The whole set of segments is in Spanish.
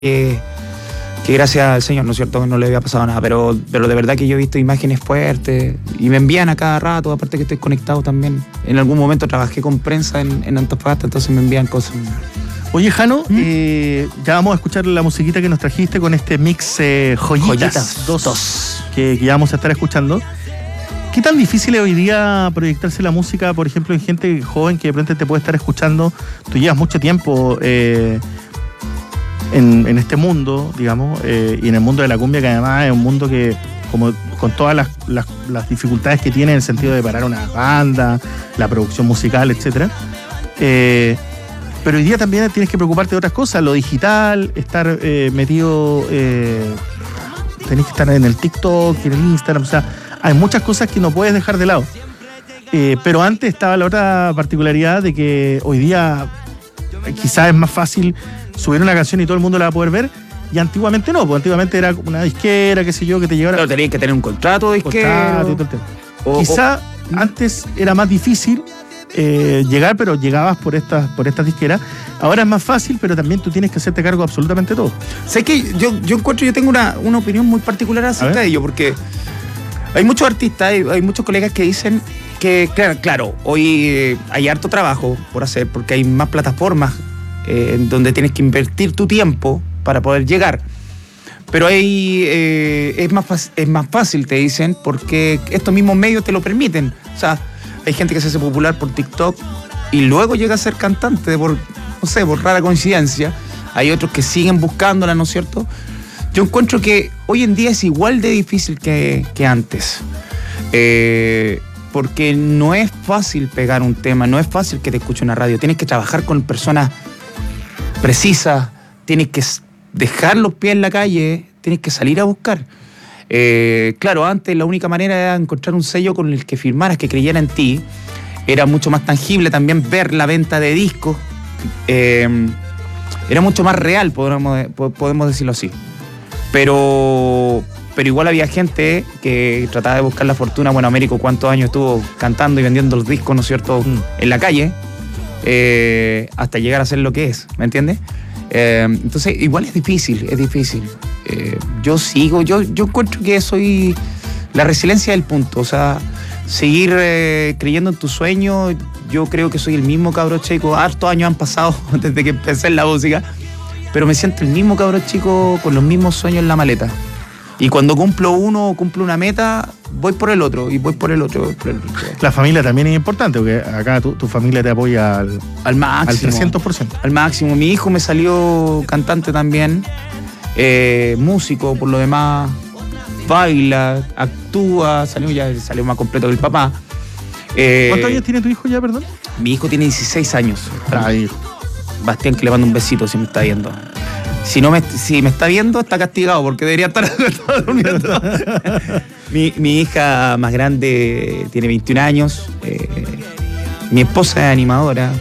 que gracias al Señor, ¿no es cierto?, no le había pasado nada, pero de verdad que yo he visto imágenes fuertes y me envían a cada rato, aparte que estoy conectado también. En algún momento trabajé con prensa en Antofagasta, entonces me envían cosas. Oye, Jano, ya vamos a escuchar la musiquita que nos trajiste con este mix Joyitas 2 que ya vamos a estar escuchando. ¿Qué tan difícil es hoy día proyectarse la música, por ejemplo, en gente joven que de pronto te puede estar escuchando? Tú llevas mucho tiempo en este mundo, digamos, y en el mundo de la cumbia, que además es un mundo que, como con todas las dificultades que tiene en el sentido de parar una banda, la producción musical, etcétera. Pero hoy día también tienes que preocuparte de otras cosas, lo digital, estar metido, tenés que estar en el TikTok, en el Instagram, o sea, hay muchas cosas que no puedes dejar de lado. Pero antes estaba la otra particularidad de que hoy día quizás es más fácil subir una canción y todo el mundo la va a poder ver, y antiguamente no, porque antiguamente era una disquera, qué sé yo, que te llegara. Pero tenías que tener un contrato de disquera. Quizás antes era más difícil llegar, pero llegabas por estas disqueras. Ahora es más fácil, pero también tú tienes que hacerte cargo de absolutamente todo. Sé que yo tengo una opinión muy particular acerca de ello, porque hay muchos artistas, hay muchos colegas que dicen que, claro, hoy hay harto trabajo por hacer, porque hay más plataformas en donde tienes que invertir tu tiempo para poder llegar. Pero ahí es más fácil, te dicen, porque estos mismos medios te lo permiten. O sea, hay gente que se hace popular por TikTok y luego llega a ser cantante por rara coincidencia. Hay otros que siguen buscándola, ¿no es cierto? Yo encuentro que hoy en día es igual de difícil que antes. Porque no es fácil pegar un tema, no es fácil que te escuche una radio. Tienes que trabajar con personas precisas, tienes que dejar los pies en la calle, tienes que salir a buscar. Claro, antes la única manera era encontrar un sello con el que firmaras, que creyera en ti. Era mucho más tangible también ver la venta de discos. Era mucho más real, podemos decirlo así. Pero igual había gente que trataba de buscar la fortuna. Bueno, Américo, ¿cuántos años estuvo cantando y vendiendo los discos, ¿no es cierto?, en la calle, hasta llegar a ser lo que es, ¿me entiendes? Entonces, igual es difícil. Yo encuentro que soy la resiliencia del punto, o sea, seguir creyendo en tu sueño. Yo creo que soy el mismo cabro chico, hartos años han pasado desde que empecé en la música, pero me siento el mismo cabro chico con los mismos sueños en la maleta. Y cuando cumplo una meta, voy por el otro, y voy por el otro. La familia también es importante, porque acá tu familia te apoya al máximo. Al 300%. Al máximo. Mi hijo me salió cantante también, músico, por lo demás, baila, actúa, salió más completo que el papá. ¿Cuántos años tiene tu hijo ya, perdón? Mi hijo tiene 16 años. Bastián, que le mando un besito si me está viendo. Si me está viendo, está castigado, porque debería estar durmiendo. Mi hija más grande tiene 21 años. Mi esposa es animadora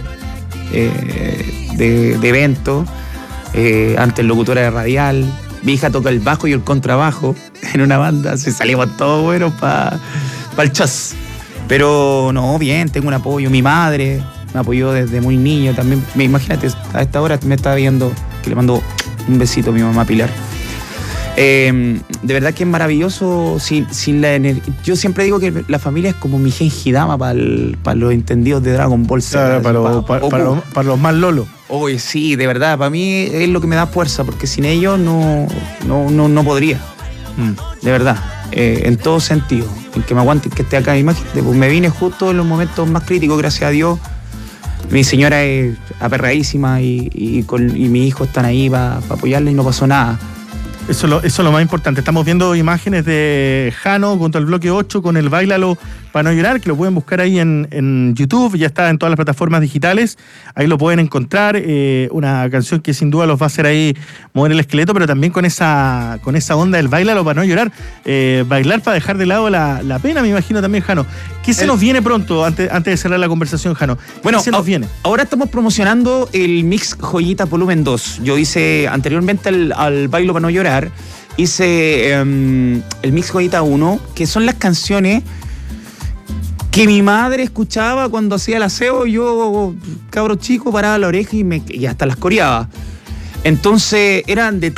de eventos. Antes locutora de radial. Mi hija toca el bajo y el contrabajo en una banda. Salimos todos buenos para el chas. Pero no, bien, tengo un apoyo. Mi madre me apoyó desde muy niño también. Imagínate, a esta hora me está viendo, que le mando un besito a mi mamá Pilar. De verdad que es maravilloso sin la energía. Yo siempre digo que la familia es como mi Genjidama para los entendidos de Dragon Ball Z. Claro, para los más lolos. Oye, sí, de verdad, para mí es lo que me da fuerza, porque sin ellos no podría. De verdad, en todo sentido. En que me aguanten, que esté acá. Imagínate, pues me vine justo en los momentos más críticos, gracias a Dios. Mi señora es aperradísima y mi hijo están ahí para apoyarle y no pasó nada. Eso es lo más importante. Estamos viendo imágenes de Jano junto al bloque 8 con el Báilalo para no llorar, que lo pueden buscar ahí en YouTube, ya está en todas las plataformas digitales, ahí lo pueden encontrar, una canción que sin duda los va a hacer ahí mover el esqueleto, pero también con esa onda del Báilalo para no llorar, bailar para dejar de lado la pena, me imagino también, Jano. ¿Qué se nos viene pronto, antes de cerrar la conversación, Jano? Bueno, ¿qué se nos viene? Ahora estamos promocionando el Mix Joyitas Volumen 2. Yo hice anteriormente al Bailo para no llorar, hice el Mix Joyita 1, que son las canciones que mi madre escuchaba cuando hacía el aseo. Yo, cabro chico, paraba la oreja y hasta las coreaba. Entonces eran de